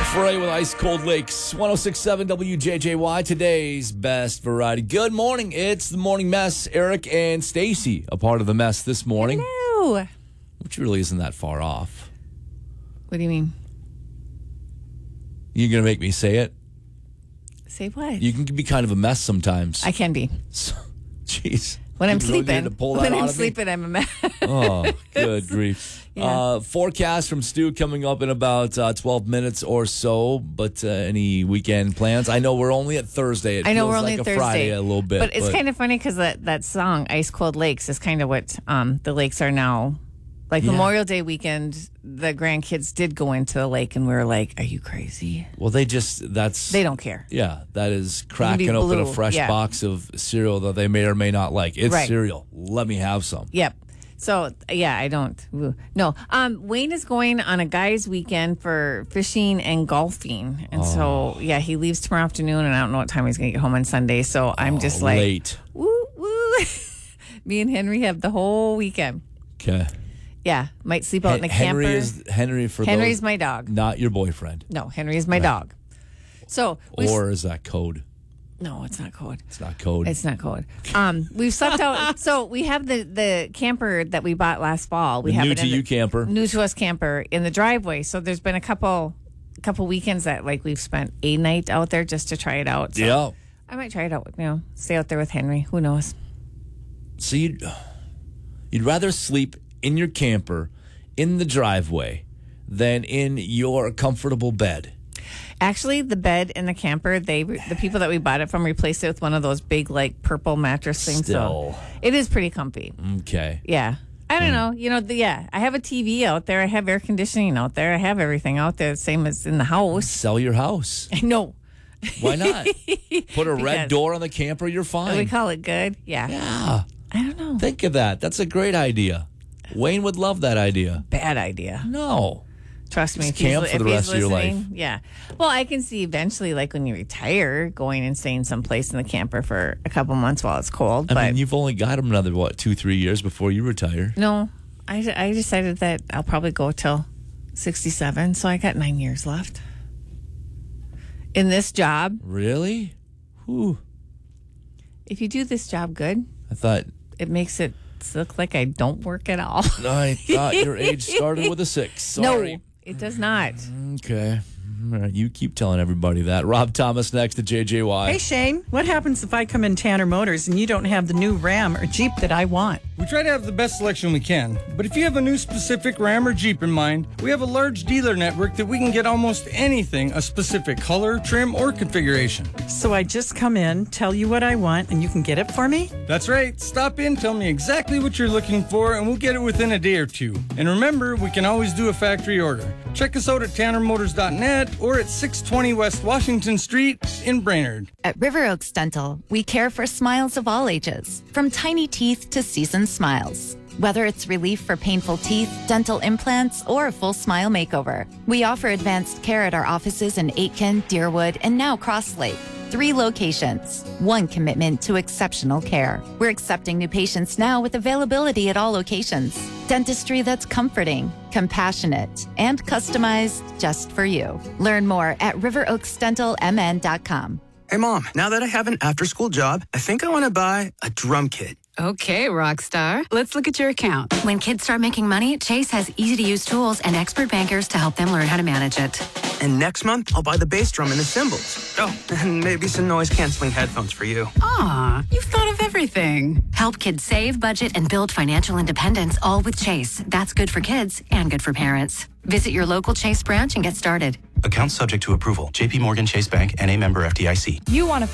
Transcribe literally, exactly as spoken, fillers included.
Frey with Ice Cold Lakes, one oh six point seven W J J Y, today's best variety. Good morning. It's the Morning Mess. Eric and Stacy, a part of the mess this morning. Hello. Which really isn't that far off. What do you mean? You're going to make me say it? Say what? You can be kind of a mess sometimes. I can be. So, jeez. When I'm You really sleeping. need to pull that When out I'm of me? sleeping, I'm a mess. Oh, good grief. Yeah. Uh, forecast from Stu coming up in about uh, twelve minutes or so, but uh, any weekend plans? I know we're only at Thursday. It I know feels we're only like at a Thursday. Friday a little bit. But it's kind of funny because that, that song, Ice Cold Lakes, is kind of what um, the lakes are now. Like Yeah. Memorial Day weekend, the grandkids did go into the lake, and we were like, are you crazy? Well, they just, that's... They don't care. Yeah, that is be cracking open a blue, fresh yeah. box of cereal that they may or may not like. It's Right. cereal. Let me have some. Yep. So, yeah, I don't. Ooh. No. Um, Wayne is going on a guy's weekend for fishing and golfing. And Oh. so, yeah, he leaves tomorrow afternoon, and I don't know what time he's going to get home on Sunday. So I'm just Oh, like, late. woo, woo. Me and Henry have the whole weekend. Okay. Yeah. Might sleep out in a Henry camper. is Henry for Henry's those, my dog. not your boyfriend. No, Henry is my dog. So, we Or is that code? no, it's not code. It's not code. It's not code. Um, we've slept out. So we have the, the camper that we bought last fall. We The have new it to in you the, camper. new to us camper in the driveway. So there's been a couple, couple weekends that like we've spent a night out there just to try it out. So Yeah. I might try it out. You know, stay out there with Henry. Who knows? So you'd, you'd rather sleep in your camper in the driveway than in your comfortable bed. Actually, the bed in the camper, they the people that we bought it from replaced it with one of those big like purple mattress things. Still. So it is pretty comfy. Okay. Yeah. I don't know. You know, the, yeah, I have a T V out there. I have air conditioning out there. I have everything out there, same as in the house. Sell your house. No. Why not? Put a red Because- door on the camper, you're We fine. call it good. Yeah. Yeah. I don't know. Think of that. That's a great idea. Wayne would love that idea. Bad idea. No. Trust me. Just If he's, camp for if the he's rest of your life. listening, yeah. Well, I can see eventually, like when you retire, going and staying someplace in the camper for a couple months while it's cold. I but mean, you've only got him another, what, two, three years before you retire. no, I, I decided that I'll probably go till sixty-seven. So I got nine years left in this job. Really? Whew. If you do this job good, I thought, it makes it look like I don't work at all. I thought your age started with a six. Sorry. No, it does not. Okay. All right, you keep telling everybody that. Rob Thomas next to J J Y. Hey, Shane, what happens if I come in Tanner Motors and you don't have the new Ram or Jeep that I want? We try to have the best selection we can, but if you have a new specific Ram or Jeep in mind, we have a large dealer network that we can get almost anything, a specific color, trim, or configuration. So I just come in, tell you what I want, and you can get it for me? That's right. Stop in, tell me exactly what you're looking for, and we'll get it within a day or two. And remember, we can always do a factory order. Check us out at tanner motors dot net or at six twenty West Washington Street in Brainerd. At River Oaks Dental, we care for smiles of all ages, from tiny teeth to seasoned smiles. Whether it's relief for painful teeth, dental implants, or a full smile makeover, we offer advanced care at our offices in Aitkin, Deerwood, and now Cross Lake. Three locations, one commitment to exceptional care. We're accepting new patients now with availability at all locations. Dentistry that's comforting, compassionate, and customized just for you. Learn more at river oaks dental m n dot com. Hey, Mom, now that I have an after-school job, I think I want to buy a drum kit. Okay, Rockstar. Let's look at your account. When kids start making money, Chase has easy-to-use tools and expert bankers to help them learn how to manage it. And next month, I'll buy the bass drum and the cymbals. Oh, and maybe some noise-canceling headphones for you. Aw, you've thought of everything. Help kids save, budget, and build financial independence, all with Chase. That's good for kids and good for parents. Visit your local Chase branch and get started. Account subject to approval. J P Morgan Chase Bank, N A member F D I C. You want to